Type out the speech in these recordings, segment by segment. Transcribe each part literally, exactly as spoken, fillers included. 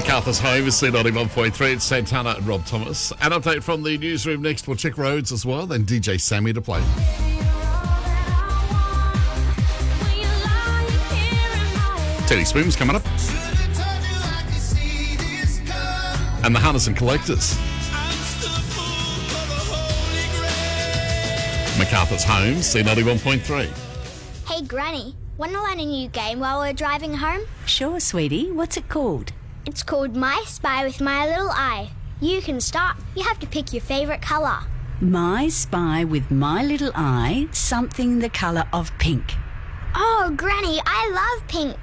Macarthur's Home is C ninety-one point three. It's Santana and Rob Thomas. An update from the newsroom next. We'll check roads as well. Then D J Sammy to play. Teddy Swims coming up. And the Hunters and Collectors. Macarthur's Home, C ninety-one point three. Hey Granny, want to learn a new game while we're driving home? Sure, sweetie. What's it called? It's called My Spy with My Little Eye. You can start. You have to pick your favourite colour. My Spy with My Little Eye, something the colour of pink. Oh, Granny, I love pink.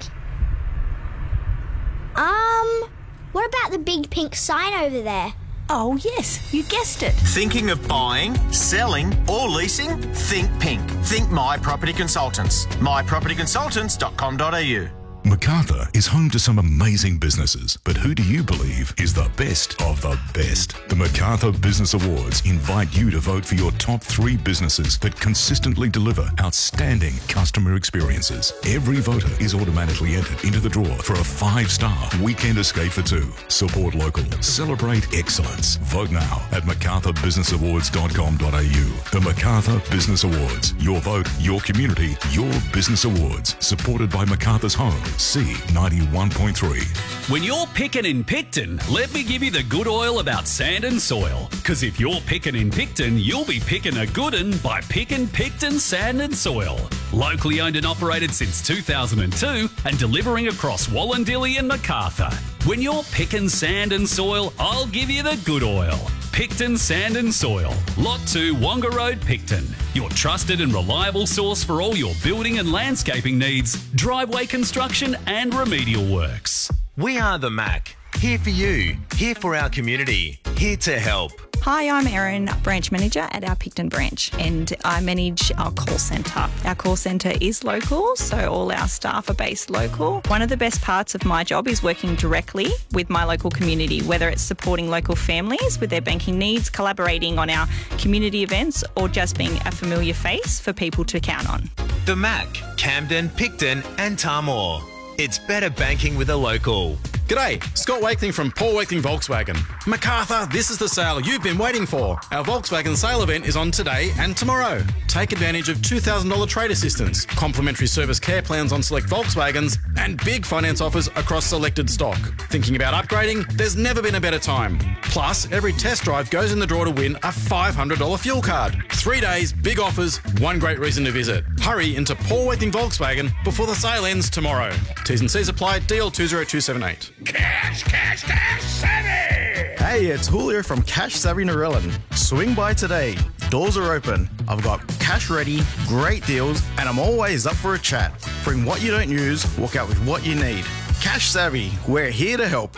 Um, what about the big pink sign over there? Oh, yes, you guessed it. Thinking of buying, selling or leasing? Think pink. Think My Property Consultants. my property consultants dot com dot a u. Macarthur is home to some amazing businesses, but who do you believe is the best of the best? The Macarthur Business Awards invite you to vote for your top three businesses that consistently deliver outstanding customer experiences. Every voter is automatically entered into the draw for a five-star weekend escape for two. Support local. Celebrate excellence. Vote now at macarthur business awards dot com dot a u. The Macarthur Business Awards. Your vote, your community, your business awards. Supported by Macarthur's Home. C ninety-one point three. When you're picking in Picton, let me give you the good oil about sand and soil. Because if you're picking in Picton, you'll be picking a good un by picking Picton Sand and Soil. Locally owned and operated since two thousand two and delivering across Wallandilly and Macarthur. When you're picking sand and soil, I'll give you the good oil. Picton Sand and Soil, Lot two, Wonga Road, Picton. Your trusted and reliable source for all your building and landscaping needs, driveway construction and remedial works. We are the Mac. Here for you. Here for our community. Here to help. Hi, I'm Erin, branch manager at our Picton branch, and I manage our call centre. Our call centre is local, so all our staff are based local. One of the best parts of my job is working directly with my local community, whether it's supporting local families with their banking needs, collaborating on our community events, or just being a familiar face for people to count on. The Mac, Camden, Picton and Tamor. It's better banking with a local. G'day, Scott Wakeling from Paul Wakeling Volkswagen. Macarthur, this is the sale you've been waiting for. Our Volkswagen sale event is on today and tomorrow. Take advantage of two thousand dollars trade assistance, complimentary service care plans on select Volkswagens, and big finance offers across selected stock. Thinking about upgrading? There's never been a better time. Plus, every test drive goes in the draw to win a five hundred dollars fuel card. Three days, big offers, one great reason to visit. Hurry into Paul Wakeling Volkswagen before the sale ends tomorrow. T's and C's apply, D L two zero two seven eight. Cash, cash, cash, savvy! Hey, it's Julio from Cash Savvy Narellan. Swing by today. Doors are open. I've got cash ready, great deals, and I'm always up for a chat. Bring what you don't use, walk out with what you need. Cash Savvy, we're here to help.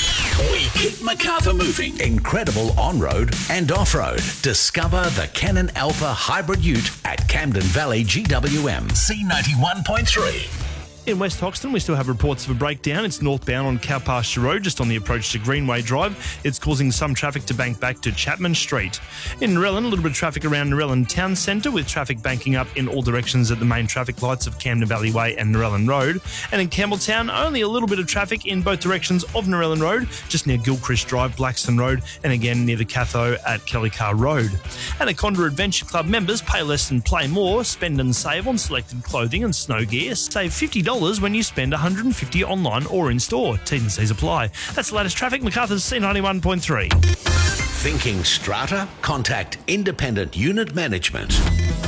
We keep Macarthur moving. Incredible on-road and off-road. Discover the Canon Alpha Hybrid Ute at Camden Valley G W M. C ninety-one point three. In West Hoxton, we still have reports of a breakdown. It's northbound on Cow Pasture Road, just on the approach to Greenway Drive. It's causing some traffic to bank back to Chapman Street. In Narellan, a little bit of traffic around Narellan Town Centre, with traffic banking up in all directions at the main traffic lights of Camden Valley Way and Narellan Road. And in Campbelltown, only a little bit of traffic in both directions of Narellan Road, just near Gilchrist Drive, Blackstone Road, and again near the Catho at Kelly Carr Road. And at Condor Adventure Club members, pay less and play more. Spend and save on selected clothing and snow gear. Save fifty dollars when you spend one hundred fifty dollars online or in store. T's and C's apply. That's the latest traffic. Macarthur's C ninety-one point three. Thinking strata? Contact Independent Unit Management.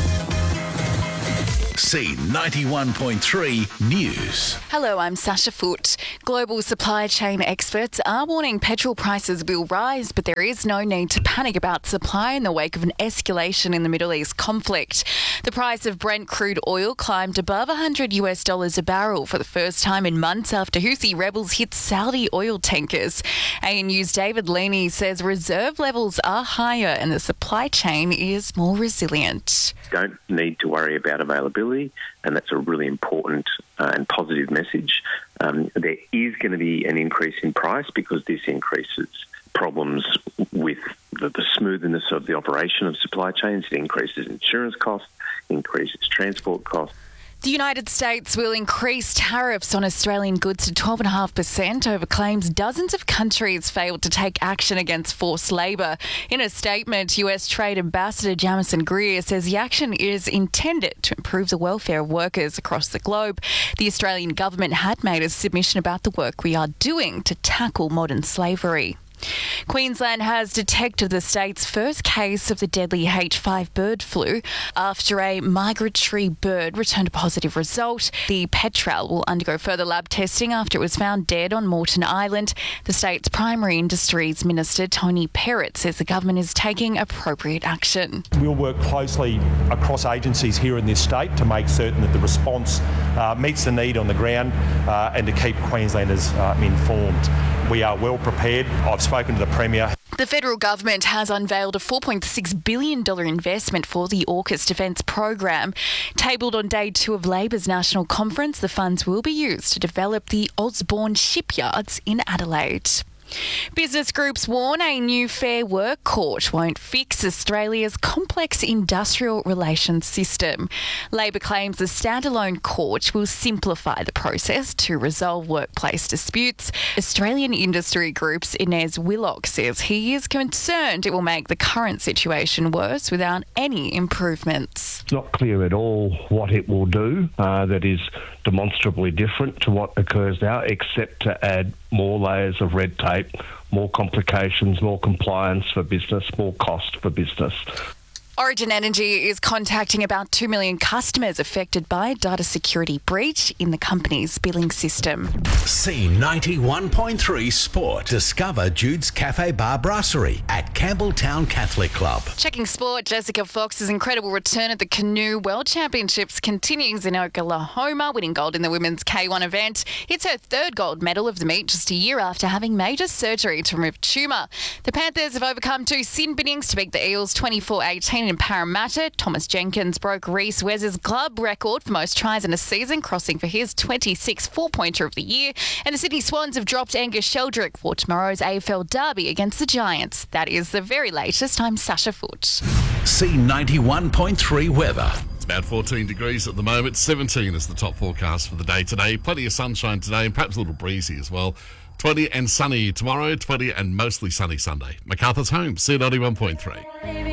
C ninety-one point three News. Hello, I'm Sasha Foote. Global supply chain experts are warning petrol prices will rise, but there is no need to panic about supply in the wake of an escalation in the Middle East conflict. The price of Brent crude oil climbed above one hundred US dollars a barrel for the first time in months after Houthi rebels hit Saudi oil tankers. A N U's David Leaney says reserve levels are higher and the supply chain is more resilient. Don't need to worry about availability, and that's a really important uh, and positive message. Um, there is going to be an increase in price because this increases problems with the, the smoothness of the operation of supply chains. It increases insurance costs, increases transport costs. The United States will increase tariffs on Australian goods to twelve point five percent over claims dozens of countries failed to take action against forced labour. In a statement, U S Trade Ambassador Jamison Greer says the action is intended to improve the welfare of workers across the globe. The Australian government had made a submission about the work we are doing to tackle modern slavery. Queensland has detected the state's first case of the deadly H five bird flu after a migratory bird returned a positive result. The petrel will undergo further lab testing after it was found dead on Moreton Island. The state's Primary Industries Minister Tony Perrott says the government is taking appropriate action. We'll work closely across agencies here in this state to make certain that the response uh, meets the need on the ground uh, and to keep Queenslanders uh, informed. We are well prepared. I've spoken to the Premier. The federal government has unveiled a four point six billion dollars investment for the AUKUS defence program. Tabled on day two of Labor's National Conference, the funds will be used to develop the Osborne shipyards in Adelaide. Business groups warn a new Fair Work court won't fix Australia's complex industrial relations system. Labor claims the standalone court will simplify the process to resolve workplace disputes. Australian industry groups Inez Willock says he is concerned it will make the current situation worse without any improvements. It's not clear at all what it will do uh, that is demonstrably different to what occurs now, except to add more layers of red tape, more complications, more compliance for business, more cost for business. Origin Energy is contacting about two million customers affected by a data security breach in the company's billing system. C ninety-one point three Sport. Discover Jude's Cafe Bar Brasserie at Campbelltown Catholic Club. Checking sport, Jessica Fox's incredible return at the Canoe World Championships continues in Oklahoma, winning gold in the women's K one event. It's her third gold medal of the meet just a year after having major surgery to remove tumour. The Panthers have overcome two sin binnings to beat the Eels twenty-four eighteen in Parramatta. Thomas Jenkins broke Reece Wes's club record for most tries in a season, crossing for his twenty-sixth four-pointer of the year. And the Sydney Swans have dropped Angus Sheldrick for tomorrow's A F L derby against the Giants. That is the very latest. I'm Sasha Foote. C ninety-one point three weather. It's about fourteen degrees at the moment. seventeen is the top forecast for the day today. Plenty of sunshine today and perhaps a little breezy as well. twenty and sunny tomorrow, twenty and mostly sunny Sunday. MacArthur's home, C ninety-one point three.